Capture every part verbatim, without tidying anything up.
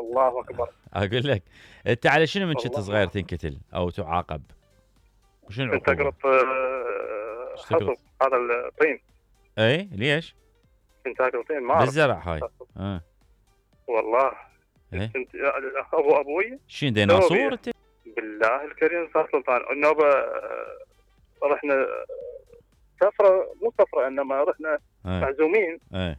الله اكبر. اقول لك انت على شنو من كنت والله. صغير تنكتل او تعاقب؟ وشنو كنت العقوبه؟ اقرط آه، ايش تقرط؟ حصب هذا الطين. اي ليش؟ كنت اكل طين ما اعرف. بالزرع هاي. اه والله ايه كنت ابو ابوي شنو ديناصور انت؟ بالله الكريم صار سلطان النوبه. آه، رحنا سفره مو سفره انما رحنا ايه معزومين، ايه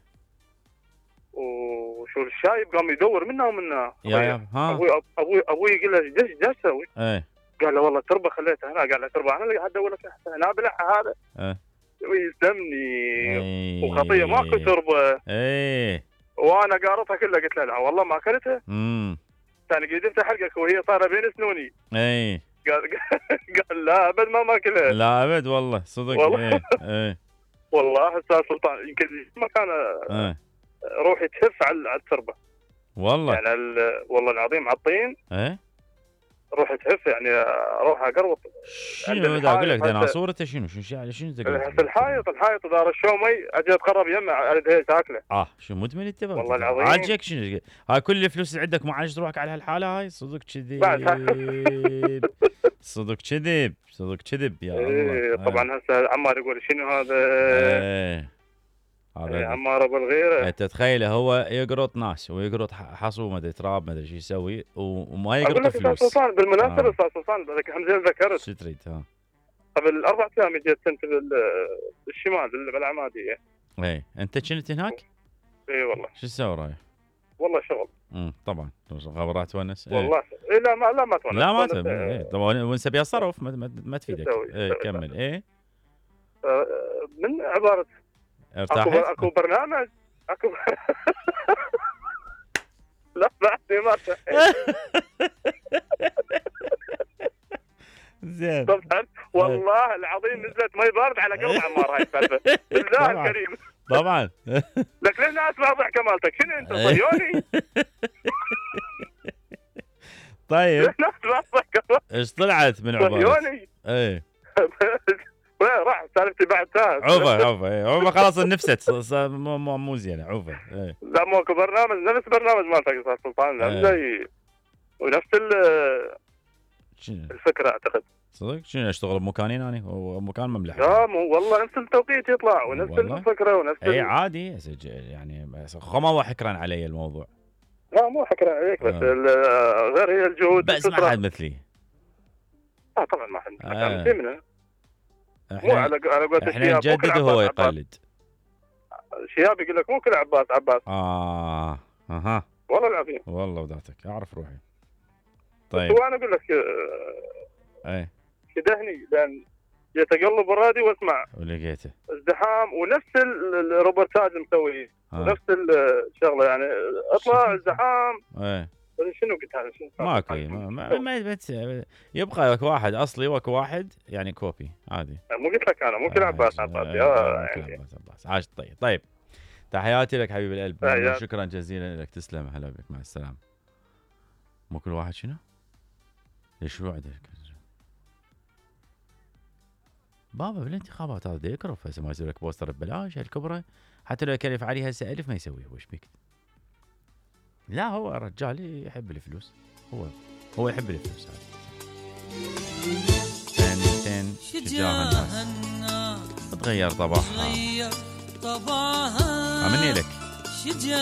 وشو الشايب قام يدور منا ومنا. يا يا ها ابوي ابوي ابوي يقول له ايش ايش تسوي؟ ايه قال له والله تربه خليتها هنا. قال له تربه انا اللي قاعد ادور لك هنا بلعها هذا. ايه ويسمني ايه وخطيه ماكو تربه، ايه وانا قارطها كلها. قلت له لا والله ما اكلتها. امم ثاني قد افتح حلقك وهي صار بين سنوني. ايه قال قال لا ابد ما ماكلها. لا ابد والله صدق. والله. ايه ايه والله استاذ سلطان يمكن ما كان ايه روحي تهف على على التربه والله. يعني ال- والله العظيم على الطين ايه روحي تهف يعني اروح اقرط. شنو دا اقول لك ديناصور انت؟ شنو شنو شنو شنو تقول؟ في الحائط الحائط اذا رشوا مي اجي اتقرب يمه على هي تاكله. اه شو مدمن انت بقى؟ والله العظيم. عاجك شنو هاي كل الفلوس اللي عندك ما عايش روحك على هالحاله هاي؟ صدق بعد. كذب. صدق كذب صدق كذب يا الله. ايه طبعا هسه عمار يقول شنو هذا. ايه إيه هذا عمار ابو الغيره. انت تخيله هو يقرط ناس ويقرط حصو ما ادري تراب ما ادري شو يسوي وما اقول يقرط لك استاذ فلوس. سلطان بالمناسبه آه. استاذ سلطان همزين ذكرت شو تريد؟ ها قبل اربع ايام جيت كنت بالشمال بالعماديه. ايه انت كنت هناك؟ اي والله شو تسوي رايح؟ والله شغل. امم طبعا خبرات تونس. إيه. والله إيه لا ما لا ما تونس. لا ما تونس، تبي آه، إيه. طبعا ونسى بيها صرف ما, ما, ما تفيدك. تسوي- ايه تسوي. كمل. ايه آه، من عباره اكو ارتحت؟ اكو برنامج اكو لا بعدني ما ارتحت. زين طبعا والله العظيم نزلت مي بارد على قلب عمار هاي السالفه. بالله طبعاً. الكريم. طبعا. لك لين اسمع ضحكه مالتك شنو انت صيوني؟ طيب لين اسمع ضحكه ايش طلعت من عبارة؟ صيوني. ايه وين راح سالفتي بعد ساعه. عوفة عوفة ايه عوفة خلاص نفست ص- ص- مو مو مو زينة عوفة. ايه لا مو اكو برنامج نفس برنامج مالتك استاذ سلطان إيه. زي ونفس ال- شنو الفكره اعتقد. صدق شنو اشتغل بمكانين انا ومكان مملح؟ لا مو والله نفس التوقيت يطلع ونفس والله؟ الفكره ونفس اي ال- عادي سج- يعني بس خما هو حكرا علي الموضوع. لا مو حكرا عليك بس آه. ال- غير هي الجهود بس ما والفكرة. حد مثلي. اه طبعا ما حد آه. مثل منه. مو احنا على على قولة احنا الشياب مو كل نجدد وهو عباس عباس. يقلد. الشياب يقول لك مو كل عباس عباس. اه اها والله العظيم. والله وذاتك اعرف روحي. طيب. طيب وانا اقول لك آه، ايه كدهني لان جيت اقلب الراديو واسمع ولقيته. ازدحام ونفس ال- ال- الروبرتاج مسوي آه. نفس الشغله يعني اطلع ازدحام. ايه شنو قلت هذا شنو صار؟ ماكو ما ما, ما بت- يبقى لك واحد اصلي واكو واحد يعني كوبي عادي. مو قلت لك انا مو كل عباس عباس آه، يا آه، مو كل يعني. عباس عباس عاش. طيب طيب تحياتي لك حبيب القلب. تحيات. شكرا جزيلا لك تسلم. هلا بك مع السلامه. مو كل واحد شنو؟ ليش شو عندك؟ بابا بالانتخابات هذا يكرف هسه ما يسوي لك بوستر ببلاش هالكبره حتى لو يكلف عليه هسه ألف ما يسويه. وش بيك؟ لا هو رجال يحب الفلوس. هو هو يحب الفلوس هذا. تن تن شجاع الناس تغير طبعها. طبعها امني لك.